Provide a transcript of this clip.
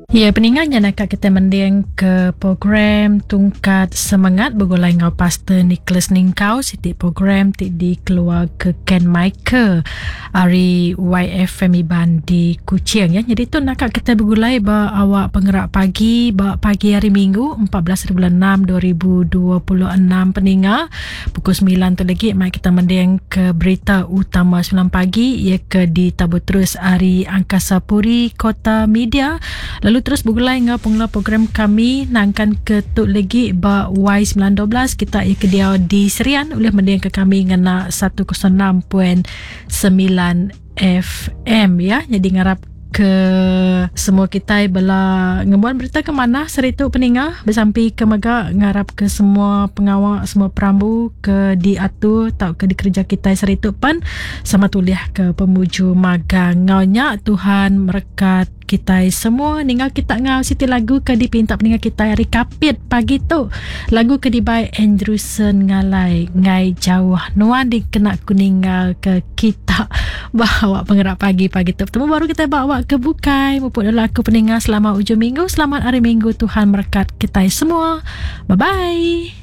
Ya, peninggalnya nak kita mending ke program Tungkat Semangat bergulai ngau Pastor Nicholas Ningkau sitik program di keluar ke Ken Michael Ari YFM Iban di Kuching ya. Jadi tu nak kita bergulai ba awak penggerak pagi ba pagi hari Minggu 14 bulan 6 2026 peninggal pukul 9 tu lagi mai kita mending ke berita utama 9 pagi ia ke di tabut terus Ari Angkasa Puri Kota Media. Lalu terus bergulai dengan pengelola program kami nangkan ketuk lagi ba Y912 kita ia kedia di Serian oleh mendiang ke kami ngena 106.9 FM ya. Jadi ngarap ke semua kita bela ngebuat berita ke mana seritu peninggal bersampai ke maga ngarap ke semua pengawal semua perambu ke diatur tau ke dikerja kita seritu pan sama tuliah ke pemuju maga ngaunya Tuhan merekat kita semua ninggal kita ngau siti lagu ke dipinta peninggal kita hari kapit pagi tu lagu ke dibai Andrewson ngalai ngai jauh nuan dikena kuninggal ke kita bawa penggerak pagi tu pertama baru kita bawa ke bukai maupun lagu peninggal selama ujung minggu. Selamat hari Minggu, Tuhan berkat kita semua. Bye bye.